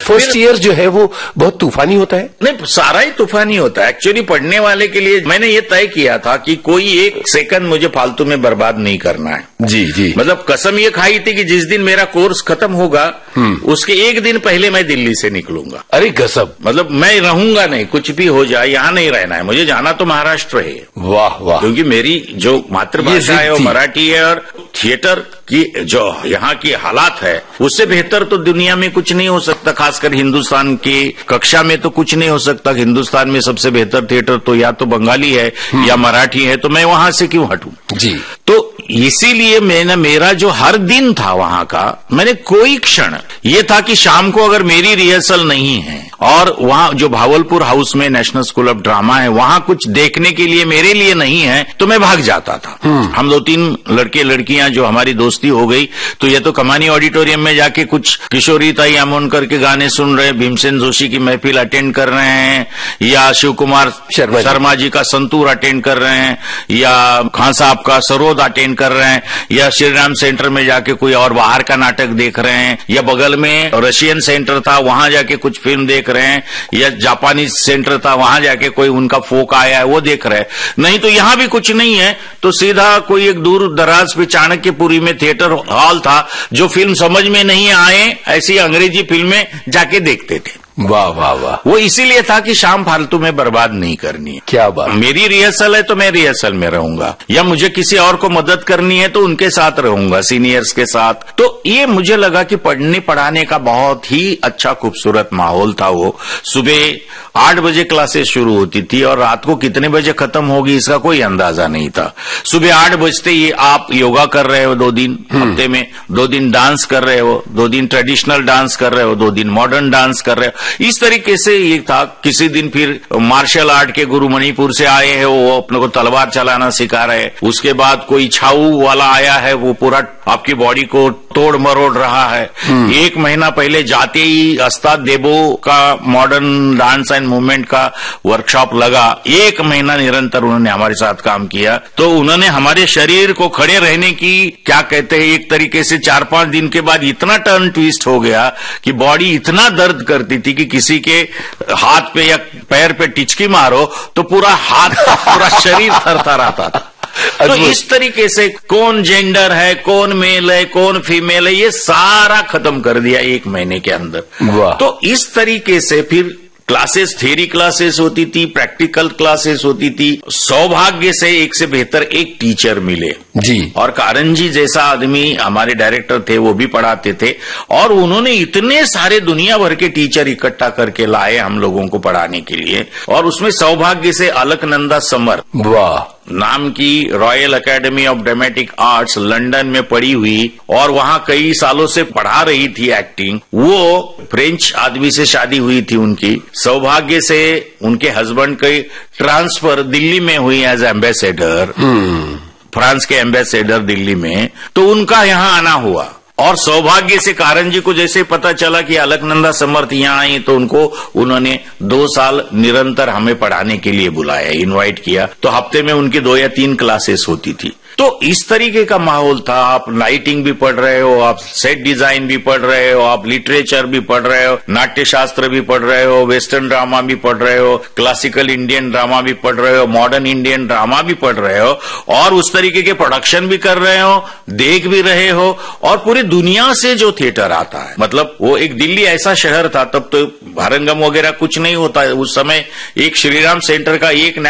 First year जो है वो बहुत तूफानी होता है? नहीं, सारा ही तूफानी होता है। एक्चुअली पढ़ने वाले के लिए मैंने ये तय किया था कि कोई एक सेकंड मुझे फालतू में बर्बाद नहीं करना है। जी जी। मतलब कसम ये खाई थी कि जिस दिन मेरा कोर्स खत्म होगा उसके एक दिन पहले मैं दिल्ली से निकलूंगा। अरे गजब। मतलब मैं रहूंगा नहीं, कुछ भी हो जाए यहाँ नहीं रहना है, मुझे जाना तो महाराष्ट्र है। वाह वाह। क्योंकि मेरी जो मातृभाषा है वो मराठी है और थिएटर की जो यहाँ की हालात है उससे बेहतर तो दुनिया में कुछ नहीं हो सकता। खासकर हिंदुस्तान की कक्षा में तो कुछ नहीं हो सकता। हिंदुस्तान में सबसे बेहतर थिएटर तो या तो बंगाली है या मराठी है, तो मैं वहां से क्यों हटूं? जी। तो इसीलिए मेरा जो हर दिन था वहां का, मैंने कोई क्षण ये था कि शाम को अगर मेरी रिहर्सल नहीं है और वहां जो भावलपुर हाउस में नेशनल स्कूल ऑफ ड्रामा है वहां कुछ देखने के लिए मेरे लिए नहीं है तो मैं भाग जाता था। हम 2-3 लड़के लड़कियां जो हमारी दोस्ती हो गई तो ये तो कमानी ऑडिटोरियम में जाके कुछ किशोरीताई अमोनकर के गाने सुन रहे, भीमसेन जोशी की महफिल अटेंड कर रहे हैं, या शिव कुमार शर्मा जी का संतूर अटेंड कर रहे हैं, या खान साहब का सरोद अटेंड कर रहे हैं, या श्रीराम सेंटर में जाके कोई और बाहर का नाटक देख रहे हैं, या बगल में रशियन सेंटर था वहां जाके कुछ फिल्म देख रहे हैं, या जापानीज सेंटर था वहां जाके कोई उनका फोक आया है वो देख रहे हैं। नहीं तो यहां भी कुछ नहीं है तो सीधा कोई एक दूर दराज पे चाणक्यपुरी में थिएटर हॉल था, जो फिल्म समझ में नहीं आए ऐसी अंग्रेजी फिल्में जाके देखते थे। वाह वाह वाह। वो इसीलिए था कि शाम फालतू में बर्बाद नहीं करनी है। क्या बात। मेरी रिहर्सल है तो मैं रिहर्सल में रहूंगा, या मुझे किसी और को मदद करनी है तो उनके साथ रहूंगा, सीनियर्स के साथ। तो ये मुझे लगा कि पढ़ने पढ़ाने का बहुत ही अच्छा खूबसूरत माहौल था। वो सुबह 8 बजे क्लासेस शुरू होती थी और रात को कितने बजे खत्म होगी इसका कोई अंदाजा नहीं था। सुबह 8 बजते ये आप योगा कर रहे हो 2 दिन हफ्ते में, 2 दिन डांस कर रहे हो, 2 दिन ट्रेडिशनल डांस कर रहे हो, 2 दिन मॉडर्न डांस कर रहे हो। इस तरीके से ये था। किसी दिन फिर मार्शल आर्ट के गुरु मणिपुर से आए हैं, वो अपने को तलवार चलाना सिखा रहे हैं। उसके बाद कोई छाऊ वाला आया है, वो पूरा आपकी बॉडी को तोड़ मरोड़ रहा है। 1 महीना पहले जाते ही अस्ताद देबो का मॉडर्न डांस एंड मूवमेंट का वर्कशॉप लगा। 1 महीना निरंतर उन्होंने हमारे साथ काम किया। तो उन्होंने हमारे शरीर को खड़े रहने की क्या कहते हैं, एक तरीके से 4-5 दिन के बाद इतना टर्न ट्विस्ट हो गया कि बॉडी इतना दर्द करती थी कि किसी के हाथ पे या पैर पे टिचकी मारो तो पूरा हाथ पूरा शरीर थरथराता था। तो इस तरीके से कौन जेंडर है, कौन मेल है, कौन फीमेल है, ये सारा खत्म कर दिया 1 महीने के अंदर। तो इस तरीके से फिर क्लासेस, थ्योरी क्लासेस होती थी, प्रैक्टिकल क्लासेस होती थी। सौभाग्य से एक से बेहतर एक टीचर मिले जी, और कारंजी जैसा आदमी हमारे डायरेक्टर थे, वो भी पढ़ाते थे। और उन्होंने इतने सारे दुनिया भर के टीचर इकट्ठा करके लाए हम लोगों को पढ़ाने के लिए। और उसमें सौभाग्य से अलकनंदा समर नाम की royal academy of dramatic arts London में पढ़ी हुई और वहां कई सालों से पढ़ा रही थी एक्टिंग, वो फ्रेंच आदमी से शादी हुई थी उनकी। सौभाग्य से उनके हस्बैंड की ट्रांसफर दिल्ली में हुई एज एम्बेसडर, फ्रांस के एम्बेसडर दिल्ली में, तो उनका यहां आना हुआ। और सौभाग्य से कारंजी को जैसे पता चला कि अलकनंदा समर्थ यहाँ आई तो उन्होंने 2 साल निरंतर हमें पढ़ाने के लिए बुलाया, इनवाइट किया। तो हफ्ते में उनकी 2 या 3 क्लासेस होती थी। तो इस तरीके का माहौल था। आप लाइटिंग भी पढ़ रहे हो, आप सेट डिजाइन भी पढ़ रहे हो, आप लिटरेचर भी पढ़ रहे हो, नाट्य शास्त्र भी पढ़ रहे हो, वेस्टर्न ड्रामा भी पढ़ रहे हो, क्लासिकल इंडियन ड्रामा भी पढ़ रहे हो, मॉडर्न इंडियन ड्रामा भी पढ़ रहे हो, और उस तरीके के प्रोडक्शन भी कर रहे हो, देख भी रहे हो। और पूरी दुनिया से जो थिएटर आता है, मतलब वो एक दिल्ली ऐसा शहर था, तब तो भारंगम वगैरह कुछ नहीं होता। उस समय एक श्रीराम सेंटर का एक